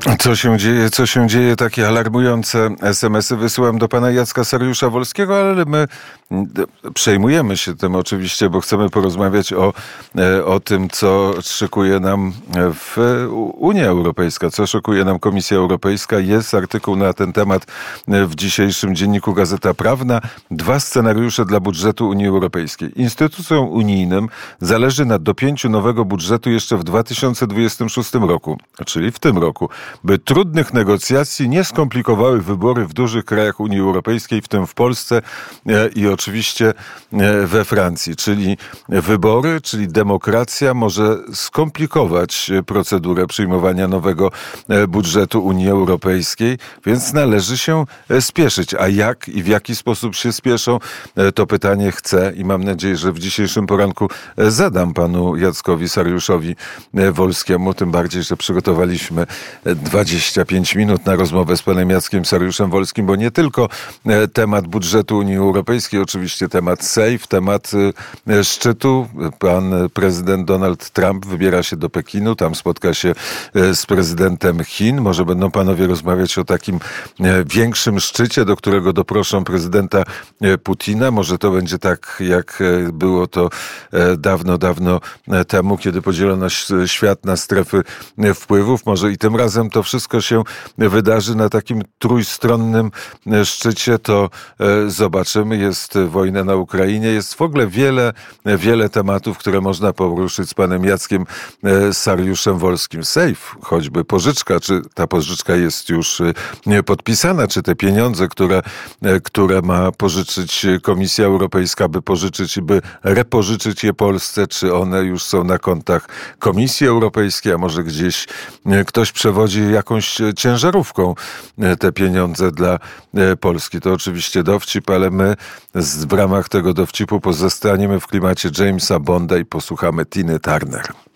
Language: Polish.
Co się dzieje? Takie alarmujące SMS-y wysyłam do pana Jacka Sariusza-Wolskiego, ale my przejmujemy się tym oczywiście, bo chcemy porozmawiać o tym, co szykuje nam Unia Europejska, co szykuje nam Komisja Europejska. Jest artykuł na ten temat w dzisiejszym dzienniku Gazeta Prawna. 2 scenariusze dla budżetu Unii Europejskiej. Instytucjom unijnym zależy na dopięciu nowego budżetu jeszcze w 2026 roku, czyli w tym roku, by trudnych negocjacji nie skomplikowały wybory w dużych krajach Unii Europejskiej, w tym w Polsce i oczywiście we Francji. Czyli wybory, czyli demokracja może skomplikować procedurę przyjmowania nowego budżetu Unii Europejskiej, więc należy się spieszyć. A jak i w jaki sposób się spieszą, to pytanie chcę i mam nadzieję, że w dzisiejszym poranku zadam panu Jackowi Sariuszowi-Wolskiemu, tym bardziej, że przygotowaliśmy 25 minut na rozmowę z panem Jackiem Sariuszem-Wolskim, bo nie tylko temat budżetu Unii Europejskiej, oczywiście temat SAFE, temat szczytu. Pan prezydent Donald Trump wybiera się do Pekinu, tam spotka się z prezydentem Chin. Może będą panowie rozmawiać o takim większym szczycie, do którego doproszą prezydenta Putina. Może to będzie tak, jak było to dawno temu, kiedy podzielono świat na strefy wpływów. Może i tym razem to wszystko się wydarzy na takim trójstronnym szczycie, to zobaczymy. Jest wojna na Ukrainie, jest w ogóle wiele tematów, które można poruszyć z panem Jackiem Sariuszem-Wolskim. SAFE, choćby pożyczka, czy ta pożyczka jest już podpisana, czy te pieniądze, które ma pożyczyć Komisja Europejska, by pożyczyć i by repożyczyć je Polsce, czy one już są na kontach Komisji Europejskiej, a może gdzieś ktoś przewodzi jakąś ciężarówką te pieniądze dla Polski. To oczywiście dowcip, ale my w ramach tego dowcipu pozostaniemy w klimacie Jamesa Bonda i posłuchamy Tiny Turner.